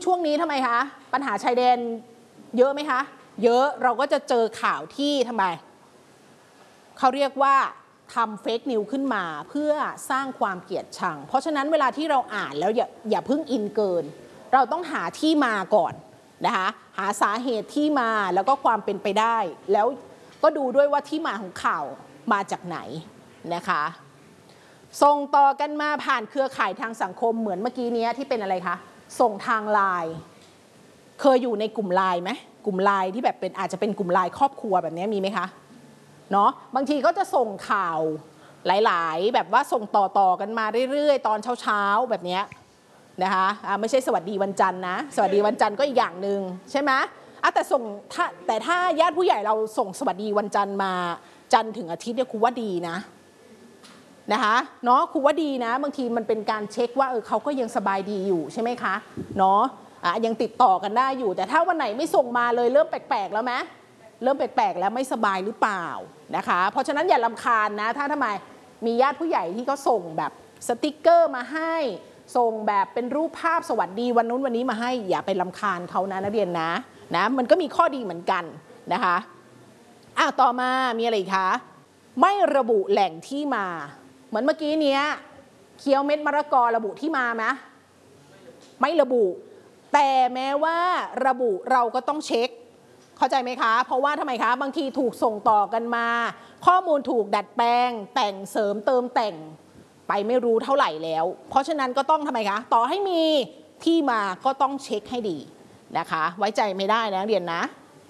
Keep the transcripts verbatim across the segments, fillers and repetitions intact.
ช่วงนี้ทำไมคะปัญหาชายแดนเยอะไหมคะเยอะเราก็จะเจอข่าวที่ทำไมเขาเรียกว่าทำเฟกนิวขึ้นมาเพื่อสร้างความเกลียดชังเพราะฉะนั้นเวลาที่เราอ่านแล้วอย่าอย่าเพิ่งอินเกินเราต้องหาที่มาก่อนนะคะหาสาเหตุที่มาแล้วก็ความเป็นไปได้แล้วก็ดูด้วยว่าที่มาของข่าวมาจากไหนนะคะส่งต่อกันมาผ่านเครือข่ายทางสังคมเหมือนเมื่อกี้นี้ที่เป็นอะไรคะส่งทางไลน์เคยอยู่ในกลุ่มไลน์ไหมกลุ่มไลน์ที่แบบเป็นอาจจะเป็นกลุ่มไลน์ครอบครัวแบบนี้มีไหมคะเนาะบางทีก็จะส่งข่าวหลายๆแบบว่าส่งต่อๆกันมาเรื่อยๆตอนเช้าๆแบบนี้นะคะไม่ใช่สวัสดีวันจันทร์นะสวัสดีวันจันทร์ก็อีกอย่างหนึ่งใช่ไหมอ่ะแต่ส่งถ้าแต่ถ้าญาติผู้ใหญ่เราส่งสวัสดีวันจันทร์มาจันทร์ถึงอาทิตย์เนี่ยครูว่าดีนะนะคะเนาะครูว่าดีนะบางทีมันเป็นการเช็คว่าเออเขาก็ยังสบายดีอยู่ใช่ไหมคะเนาะอ่ะยังติดต่อกันได้อยู่แต่ถ้าวันไหนไม่ส่งมาเลยเริ่มแปลกๆแล้วไหมเริ่มแปลกๆแล้วไม่สบายหรือเปล่านะคะเพราะฉะนั้นอย่ารำคาญนะถ้าทำไมมีญาติผู้ใหญ่ที่เขาส่งแบบสติกเกอร์มาให้ส่งแบบเป็นรูปภาพสวัสดีวันนู้นวันนี้มาให้อย่าไปรำคาญเขานะนักเรียนนะนะมันก็มีข้อดีเหมือนกันนะคะอ่ะต่อมามีอะไรคะไม่ระบุแหล่งที่มาเหมือนเมื่อกี้เนี้ยเคี้ยวเม็ดมะละกอระบุที่มาไหมไม่ระบุแต่แม้ว่าระบุเราก็ต้องเช็คเข้าใจไหมคะเพราะว่าทำไมคะบางทีถูกส่งต่อกันมาข้อมูลถูกดัดแปลงแต่งเสริมเติมแต่งไปไม่รู้เท่าไหร่แล้วเพราะฉะนั้นก็ต้องทำไมคะต่อให้มีที่มาก็ต้องเช็คให้ดีนะคะไว้ใจไม่ได้นะเรียนนะ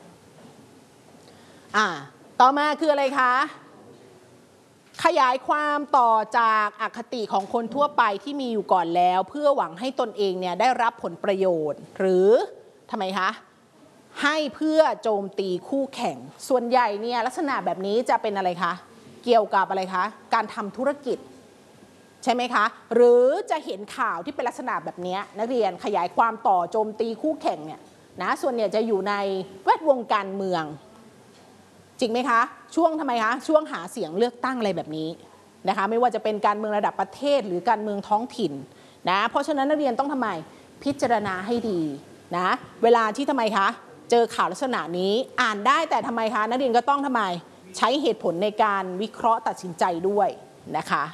อ่าต่อมาคืออะไรคะขยายความต่อจากอคติของคนทั่วไปที่มีอยู่ก่อนแล้วเพื่อหวังให้ตนเองเนี่ยได้รับผลประโยชน์หรือทำไมคะให้เพื่อโจมตีคู่แข่งส่วนใหญ่เนี่ยลักษณะแบบนี้จะเป็นอะไรคะเกี่ยวกับอะไรคะการทำธุรกิจใช่ไหมคะหรือจะเห็นข่าวที่เป็นลักษณะแบบนี้นักเรียนขยายความต่อโจมตีคู่แข่งเนี่ยนะส่วนเนี่ยจะอยู่ในแวดวงการเมืองจริงไหมคะช่วงทำไมคะช่วงหาเสียงเลือกตั้งอะไรแบบนี้นะคะไม่ว่าจะเป็นการเมืองระดับประเทศหรือการเมืองท้องถิ่นนะเพราะฉะนั้นนักเรียนต้องทำไมพิจารณาให้ดีนะเวลาที่ทำไมคะเจอข่าวลักษณะนี้อ่านได้แต่ทำไมคะนักเรียนก็ต้องทำไมใช้เหตุผลในการวิเคราะห์ตัดสินใจด้วยนะคะ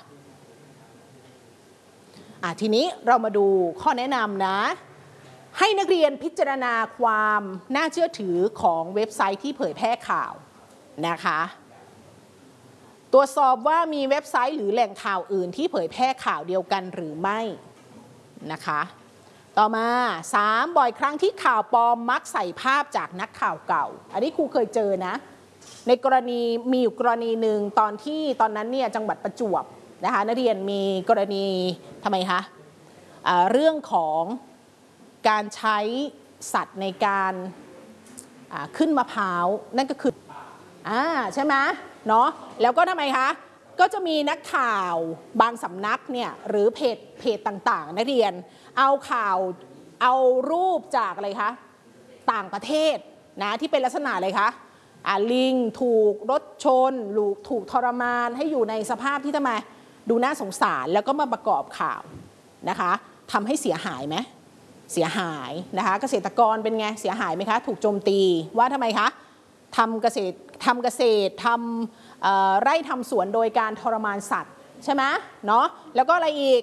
อ่ะทีนี้เรามาดูข้อแนะนำนะให้นักเรียนพิจารณาความน่าเชื่อถือของเว็บไซต์ที่เผยแพร่ข่าวนะคะตรวจสอบว่ามีเว็บไซต์หรือแหล่งข่าวอื่นที่เผยแพร่ข่าวเดียวกันหรือไม่นะคะต่อมาสามบ่อยครั้งที่ข่าวปลอมมักใส่ภาพจากนักข่าวเก่าอันนี้ครูเคยเจอนะในกรณีมีอยู่กรณีหนึ่งตอนที่ตอนนั้นเนี่ยจังหวัดประจวบนะคะนักเรียนมีกรณีทำไมคะะเรื่องของการใช้สัตว์ในการขึ้นมะพร้าวนั่นก็คืออ่าใช่ไหมเนาะแล้วก็ทำไมคะก็จะมีนักข่าวบางสำนักเนี่ยหรือเพจเพจต่างๆนักเรียนเอาข่าวเอารูปจากอะไรคะต่างประเทศนะที่เป็นลักษณะอะไรคะอ่าลิงถูกรถชนหรือถูกทรมานให้อยู่ในสภาพที่ทำไมดูน่าสงสารแล้วก็มาประกอบข่าวนะคะทำให้เสียหายไหมเสียหายนะคะเกษตรกรเป็นไงเสียหายไหมคะถูกโจมตีว่าทำไมคะทำเกษตรทำเกษตรทำไร่ทำสวนโดยการทรมานสัตว์ใช่ไหมเนาะแล้วก็อะไรอีก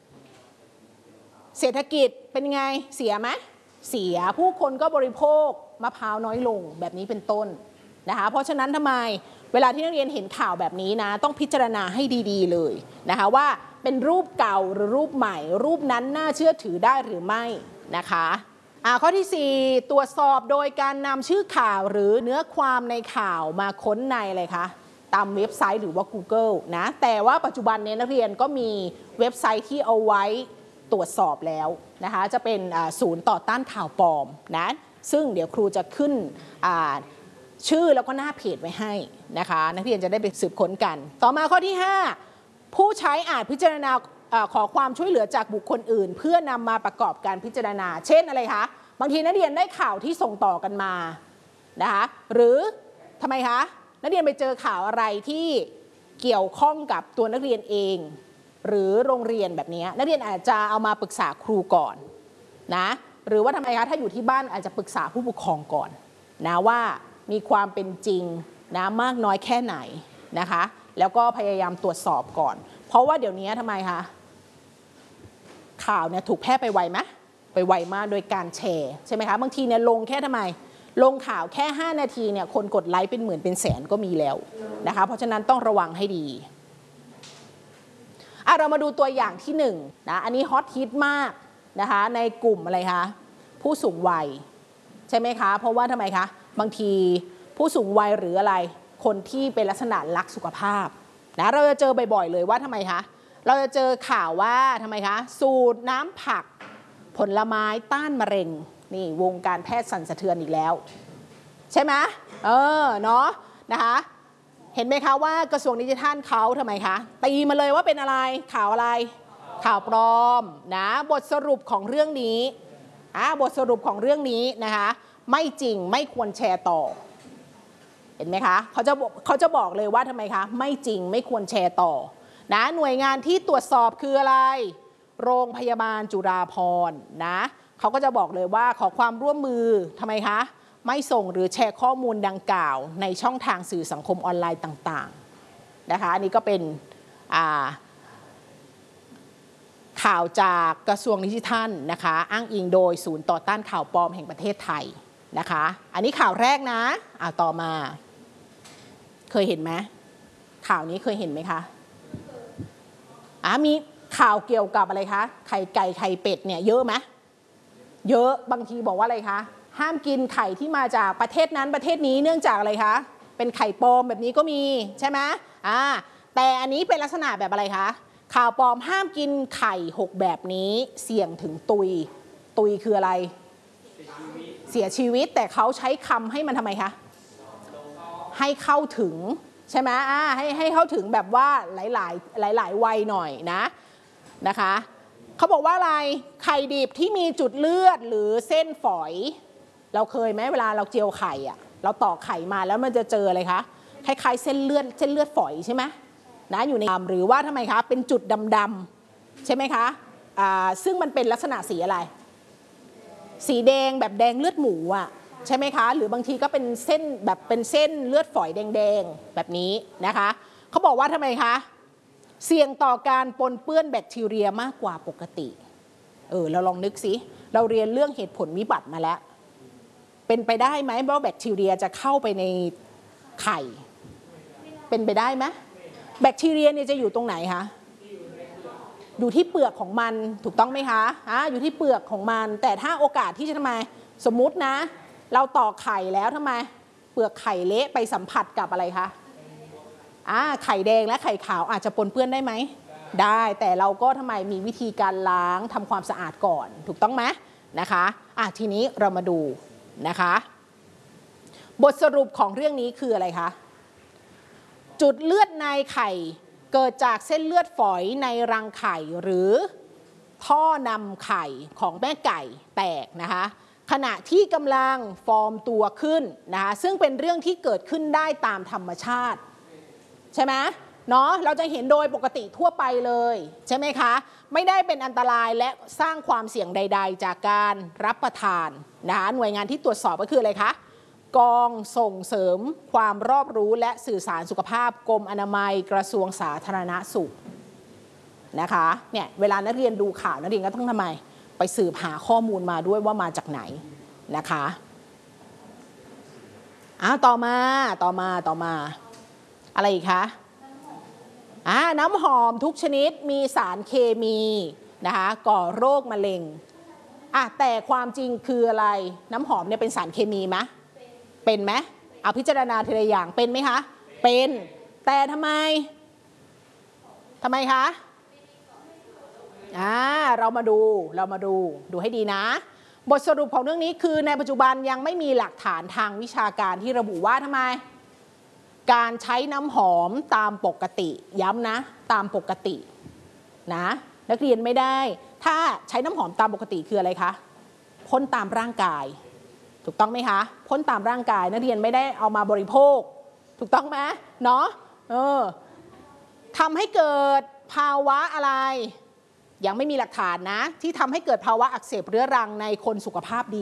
เศรษฐกิจเป็นไงเสียไหมเสียผู้คนก็บริโภคมะพร้าวน้อยลงแบบนี้เป็นต้นนะคะเพราะฉะนั้นทำไมเวลาที่นักเรียนเห็นข่าวแบบนี้นะต้องพิจารณาให้ดีๆเลยนะคะว่าเป็นรูปเก่าหรือรูปใหม่รูปนั้นน่าเชื่อถือได้หรือไม่นะคะอ่าข้อที่สี่ตรวจสอบโดยการนำชื่อข่าวหรือเนื้อความในข่าวมาค้นในอะไรคะตามเว็บไซต์หรือว่า Google นะแต่ว่าปัจจุบันนี้นักเรียนก็มีเว็บไซต์ที่เอาไว้ตรวจสอบแล้วนะคะจะเป็นศูนย์ต่อต้านข่าวปลอมนะซึ่งเดี๋ยวครูจะขึ้นชื่อแล้วก็หน้าเพจไว้ให้นะคะนักเรียนจะได้ไปสืบค้นกันต่อมาข้อที่ห้าผู้ใช้อาจพิจารณาขอความช่วยเหลือจากบุคคลอื่นเพื่อนำมาประกอบการพิจารณาเช่นอะไรคะบางทีนักเรียนได้ข่าวที่ส่งต่อกันมานะคะหรือทำไมคะนักเรียนไปเจอข่าวอะไรที่เกี่ยวข้องกับตัวนักเรียนเองหรือโรงเรียนแบบนี้นักเรียนอาจจะเอามาปรึกษาครูก่อนนะหรือว่าทำไมคะถ้าอยู่ที่บ้านอาจจะปรึกษาผู้ปกครองก่อนนะว่ามีความเป็นจริงนะมากน้อยแค่ไหนนะคะแล้วก็พยายามตรวจสอบก่อนเพราะว่าเดี๋ยวนี้ทำไมคะข่าวเนี่ยถูกแพร่ไปไวไหมไปไวมากโดยการแชร์ใช่ไหมคะบางทีเนี่ยลงแค่ทำไมลงข่าวแค่ห้านาทีเนี่ยคนกดไลค์เป็นหมื่นเป็นแสนก็มีแล้วนะคะเพราะฉะนั้นต้องระวังให้ดีอ่ะเรามาดูตัวอย่างที่หนึ่งนะอันนี้ฮอตฮิตมากนะคะในกลุ่มอะไรคะผู้สูงวัยใช่ไหมคะเพราะว่าทำไมคะบางทีผู้สูงวัยหรืออะไรคนที่เป็นลักษณะรักสุขภาพนะเราจะเจอบ่อยๆเลยว่าทำไมคะเราจะเจอข่าวว่าทำไมคะสูตรน้ำผักผลไม้ต้านมะเร็งนี่วงการแพทย์สั่นสะเทือนอีกแล้วใช่ไหมเออเนาะนะคะเห็นไหมคะว่ากระทรวงดิจิทัลเขาทำไมคะตีมาเลยว่าเป็นอะไรข่าวอะไรข่าวปลอมนะบทสรุปของเรื่องนี้อ่าบทสรุปของเรื่องนี้นะคะไม่จริงไม่ควรแชร์ต่อเห็นไหมคะเขาจะเขาจะบอกเลยว่าทำไมคะไม่จริงไม่ควรแชร์ต่อนะหน่วยงานที่ตรวจสอบคืออะไรโรงพยาบาลจุฬาภรณ์นะเขาก็จะบอกเลยว่าขอความร่วมมือทำไมคะไม่ส่งหรือแชร์ข้อมูลดังกล่าวในช่องทางสื่อสังคมออนไลน์ต่างๆนะคะอันนี้ก็เป็นข่าวจากกระทรวงดิจิทัลนะคะอ้างอิงโดยศูนย์ต่อต้านข่าวปลอมแห่งประเทศไทยนะคะอันนี้ข่าวแรกนะอ่าต่อมาเคยเห็นไหมข่าวนี้เคยเห็นไหมคะอ่ามีข่าวเกี่ยวกับอะไรคะไข่ไก่ไข่เป็ดเนี่ยเยอะไหมเยอะบางทีบอกว่าอะไรคะห้ามกินไข่ที่มาจากประเทศนั้นประเทศนี้เนื่องจากอะไรคะเป็นไข่ปลอมแบบนี้ก็มีใช่ไหมอ่าแต่อันนี้เป็นลักษณะแบบอะไรคะข่าวปลอมห้ามกินไข่หกแบบนี้เสี่ยงถึงตุยตุยคืออะไรเสียชีวิตแต่เขาใช้คำให้มันทำไมคะให้เข้าถึงใช่ไหมอ่าให้ให้เข้าถึงแบบว่าหลายหลายหลายหลายวัยหน่อยนะนะคะเขาบอกว่าอะไรไข่ดิบที่มีจุดเลือดหรือเส้นฝอยเราเคยไหมเวลาเราเจียวไข่อะเราตอกไข่มาแล้วมันจะเจออะไรคะคล้ายๆเส้นเลือดเส้นเลือดฝอยใช่ไหมนะอยู่ในหรือว่าทำไมคะเป็นจุดดำๆใช่ไหมคะอ่าซึ่งมันเป็นลักษณะสีอะไรสีแดงแบบแดงเลือดหมูอ่ะใช่ไหมคะหรือบางทีก็เป็นเส้นแบบเป็นเส้นเลือดฝอยแดงๆแบบนี้นะคะเขาบอกว่าทำไมคะเสี่ยงต่อการปนเปื้อนแบคทีเรียมากกว่าปกติเออเราลองนึกสิเราเรียนเรื่องเหตุผลวิบัติมาแล้วเป็นไปได้ไหมว่าแบคทีเรียจะเข้าไปในไข่เป็นไปได้ไหมแบคทีเรียเนี่ยจะอยู่ตรงไหนคะอยู่ที่เปลือกของมันถูกต้องไหมคะอ่าอยู่ที่เปลือกของมันแต่ถ้าโอกาสที่จะทำไมสมมุตินะเราตอกไข่แล้วทำไมเปลือกไข่เละไปสัมผัสกับอะไรคะอ่าไข่แดงและไข่ขาวอาจจะปนเปื้อนได้ไหมได้แต่เราก็ทำไมมีวิธีการล้างทำความสะอาดก่อนถูกต้องไหมนะคะอ่ะทีนี้เรามาดูนะคะบทสรุปของเรื่องนี้คืออะไรคะจุดเลือดในไข่เกิดจากเส้นเลือดฝอยในรังไข่หรือท่อนำไข่ของแม่ไก่แตกนะคะขณะที่กำลังฟอร์มตัวขึ้นนะคะซึ่งเป็นเรื่องที่เกิดขึ้นได้ตามธรรมชาติใช่ไหมเนาะเราจะเห็นโดยปกติทั่วไปเลยใช่ไหมคะไม่ได้เป็นอันตรายและสร้างความเสี่ยงใดๆจากการรับประทานนะคะหน่วยงานที่ตรวจสอบก็คืออะไรคะกองส่งเสริมความรอบรู้และสื่อสารสุขภาพกรมอนามัยกระทรวงสาธารณสุขนะคะเนี่ยเวลานักเรียนดูข่าวนักเรียนก็ต้องทำไมไปสืบหาข้อมูลมาด้วยว่ามาจากไหนนะคะอ้าวต่อมาต่อมาต่อมาอะไรอีกคะอ่าน้ำหอมทุกชนิดมีสารเคมีนะคะก่อโรคมะเร็งอ่ะแต่ความจริงคืออะไรน้ำหอมเนี่ยเป็นสารเคมีไหมเป็นไหมเอาพิจารณาทีละอย่างเป็นไหมคะเป็นแต่ทำไมทำไมคะอ่าเรามาดูเรามาดูดูให้ดีนะบทสรุปของเรื่องนี้คือในปัจจุบันยังไม่มีหลักฐานทางวิชาการที่ระบุว่าทำไมการใช้น้ำหอมตามปกติย้ำนะตามปกตินะนักเรียนไม่ได้ถ้าใช้น้ำหอมตามปกติคืออะไรคะพ่นตามร่างกายถูกต้องไหมคะพ่นตามร่างกายนักเรียนไม่ได้เอามาบริโภคถูกต้องไหมเนาะเออทำให้เกิดภาวะอะไรยังไม่มีหลักฐานนะที่ทำให้เกิดภาวะอักเสบเรื้อรังในคนสุขภาพดี